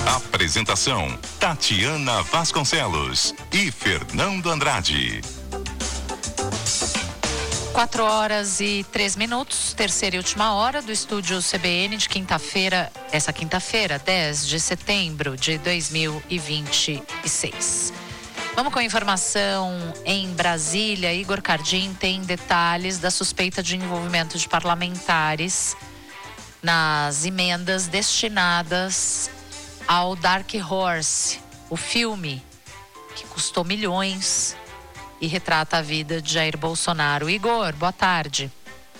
Apresentação: Tatiana Vasconcelos e Fernando Andrade. 4h03, terceira e última hora do estúdio CBN de quinta-feira, essa quinta-feira, 10 de setembro de 2026. Vamos com a informação em Brasília. Igor Cardim tem detalhes da suspeita de envolvimento de parlamentares nas emendas destinadas ao Dark Horse, o filme que custou milhões e retrata a vida de Jair Bolsonaro. Igor, boa tarde.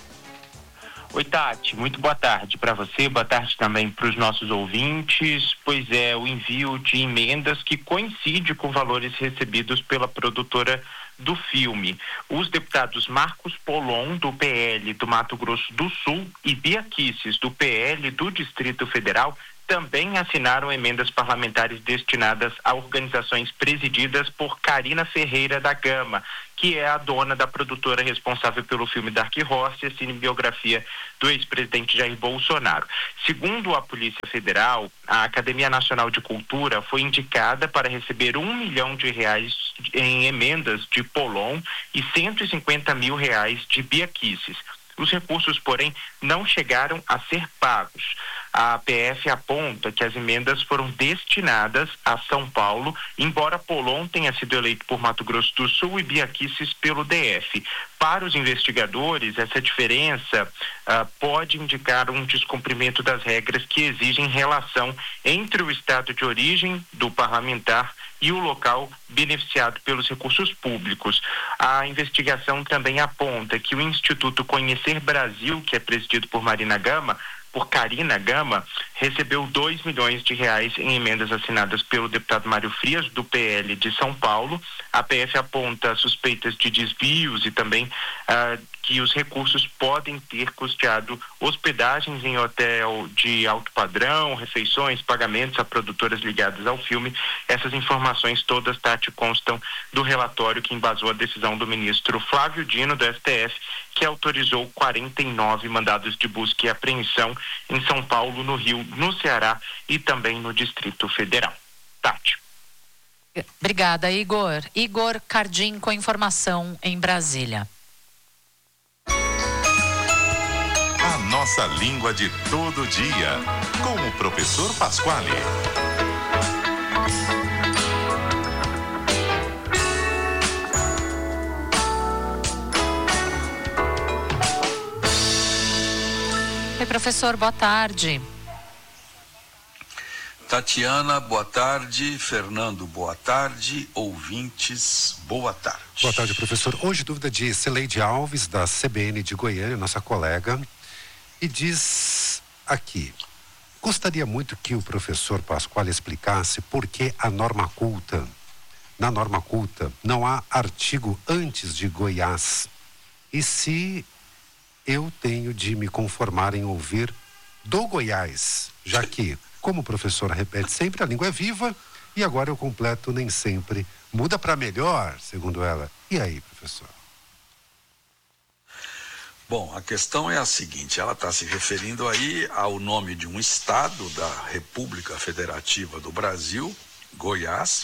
Oi, Tati, muito boa tarde para você, boa tarde também para os nossos ouvintes. Pois é, o envio de emendas que coincide com valores recebidos pela produtora do filme. Os deputados Marcos Polon, do PL do Mato Grosso do Sul, e Bia Kicis, do PL do Distrito Federal, também assinaram emendas parlamentares destinadas a organizações presididas por Karina Ferreira da Gama, que é a dona da produtora responsável pelo filme Dark Horse, a cinebiografia do ex-presidente Jair Bolsonaro. Segundo a Polícia Federal, a Academia Nacional de Cultura foi indicada para receber R$1 milhão em emendas de Polon e R$150 mil de Bia Kicis. Os recursos, porém, não chegaram a ser pagos. A PF aponta que as emendas foram destinadas a São Paulo, embora Polon tenha sido eleito por Mato Grosso do Sul e Bia Kicis pelo DF. Para os investigadores, essa diferença pode indicar um descumprimento das regras que exigem relação entre o estado de origem do parlamentar e o local beneficiado pelos recursos públicos. A investigação também aponta que o Instituto Conhecer Brasil, que é presidido por Karina Gama, recebeu R$2 milhões em emendas assinadas pelo deputado Mário Frias, do PL de São Paulo. A PF aponta suspeitas de desvios e também que os recursos podem ter custeado hospedagens em hotel de alto padrão, refeições, pagamentos a produtoras ligadas ao filme. Essas informações todas, Tati, constam do relatório que embasou a decisão do ministro Flávio Dino, do STF, que autorizou 49 mandados de busca e apreensão em São Paulo, no Rio, no Ceará e também no Distrito Federal. Tati. Obrigada, Igor. Igor Cardim com informação em Brasília. A nossa língua de todo dia, com o professor Pasquale. Oi, professor, boa tarde. Tatiana, boa tarde. Fernando, boa tarde. Ouvintes, boa tarde. Boa tarde, professor. Hoje, dúvida de Celeide Alves, da CBN de Goiânia, nossa colega, e diz aqui: gostaria muito que o professor Pasquale explicasse por que na norma culta não há artigo antes de Goiás, e se eu tenho de me conformar em ouvir do Goiás, já que, como o professor repete sempre, a língua é viva e agora eu completo nem sempre. Muda para melhor, segundo ela. E aí, professor? Bom, a questão é a seguinte: ela está se referindo aí ao nome de um estado da República Federativa do Brasil, Goiás,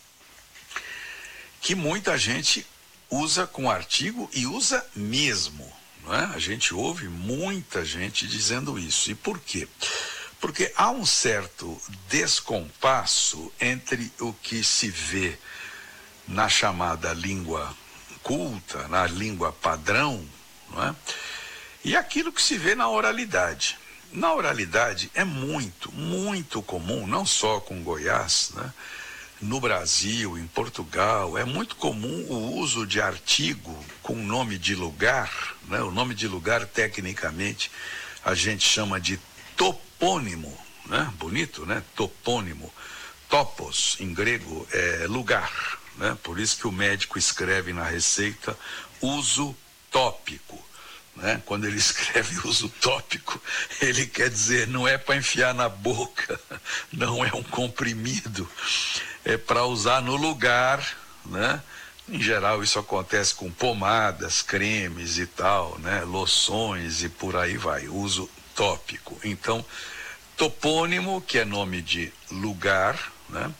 que muita gente usa com artigo e usa mesmo, não é? A gente ouve muita gente dizendo isso. E por quê? Porque há um certo descompasso entre o que se vê na chamada língua culta, na língua padrão, não é? E aquilo que se vê na oralidade. Na oralidade é muito, muito comum, não só com Goiás, né? No Brasil, em Portugal, é muito comum o uso de artigo com nome de lugar, né? O nome de lugar, tecnicamente, a gente chama de topônimo, né? Bonito, né? Topônimo. Topos, em grego, é lugar, né? Por isso que o médico escreve na receita uso tópico, né? Quando ele escreve uso tópico, ele quer dizer, não é para enfiar na boca, não é um comprimido, é para usar no lugar, né? Em geral isso acontece com pomadas, cremes e tal, né? Loções e por aí vai, uso tópico. Então, topônimo, que é nome de lugar, né?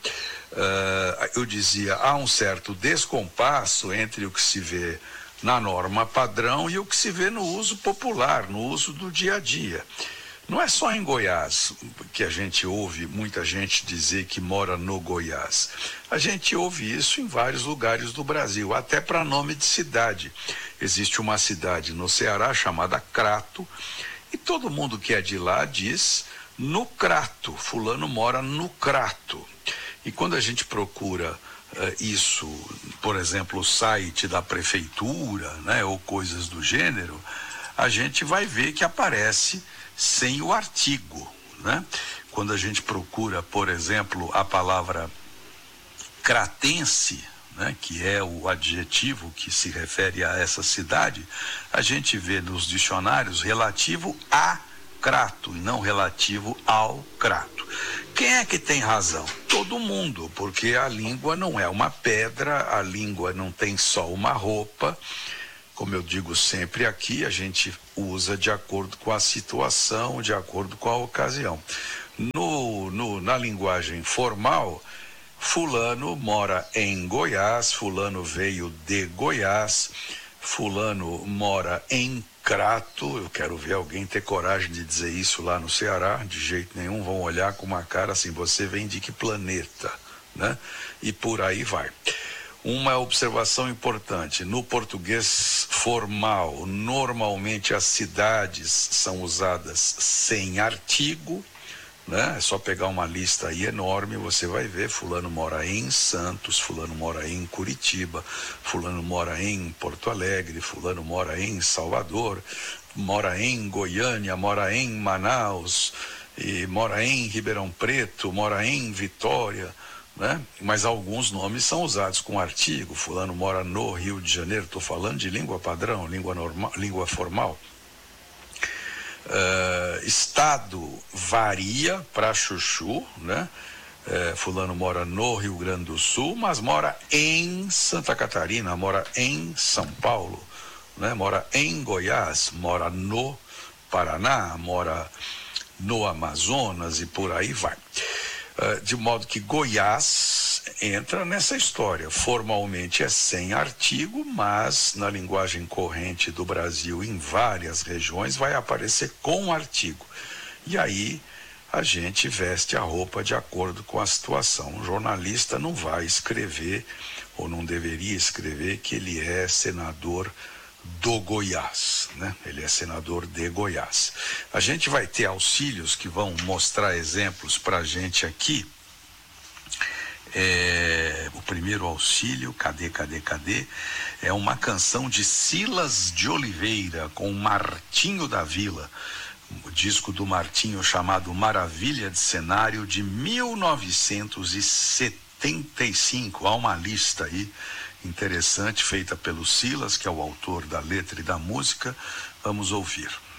Eu dizia, há um certo descompasso entre o que se vê na norma padrão e o que se vê no uso popular, no uso do dia a dia. Não é só em Goiás que a gente ouve muita gente dizer que mora no Goiás. A gente ouve isso em vários lugares do Brasil, até para nome de cidade. Existe uma cidade no Ceará chamada Crato, e todo mundo que é de lá diz no Crato, fulano mora no Crato. E quando a gente procura isso, por exemplo, o site da prefeitura, né, ou coisas do gênero, a gente vai ver que aparece sem o artigo, né? Quando a gente procura, por exemplo, a palavra cratense, né, que é o adjetivo que se refere a essa cidade, a gente vê nos dicionários relativo a Crato e não relativo ao Crato. Quem é que tem razão? Todo mundo, porque a língua não é uma pedra, a língua não tem só uma roupa. Como eu digo sempre aqui, a gente usa de acordo com a situação, de acordo com a ocasião. Na linguagem formal, fulano mora em Goiás, fulano veio de Goiás, fulano mora em Crato. Eu quero ver alguém ter coragem de dizer isso lá no Ceará. De jeito nenhum, vão olhar com uma cara assim, você vem de que planeta, né? E por aí vai. Uma observação importante, no português formal, normalmente as cidades são usadas sem artigo, né? É só pegar uma lista aí enorme, você vai ver, fulano mora em Santos, fulano mora em Curitiba, fulano mora em Porto Alegre, fulano mora em Salvador, mora em Goiânia, mora em Manaus, e mora em Ribeirão Preto, mora em Vitória, né? Mas alguns nomes são usados com artigo. Fulano mora no Rio de Janeiro. Estou falando de língua padrão, língua normal, língua formal. Estado varia para chuchu, né? Fulano mora no Rio Grande do Sul, mas mora em Santa Catarina, mora em São Paulo, né? Mora em Goiás, mora no Paraná, mora no Amazonas e por aí vai. De modo que Goiás entra nessa história. Formalmente é sem artigo, mas na linguagem corrente do Brasil, em várias regiões, vai aparecer com artigo. E aí a gente veste a roupa de acordo com a situação. Um jornalista não vai escrever, ou não deveria escrever, que ele é senador do Goiás, né? Ele é senador de Goiás. A gente vai ter auxílios que vão mostrar exemplos para a gente aqui. O primeiro auxílio, cadê? É uma canção de Silas de Oliveira com Martinho da Vila, o disco do Martinho chamado Maravilha de Cenário, de 1975. Há uma lista aí interessante feita pelo Silas, que é o autor da letra e da música. Vamos ouvir.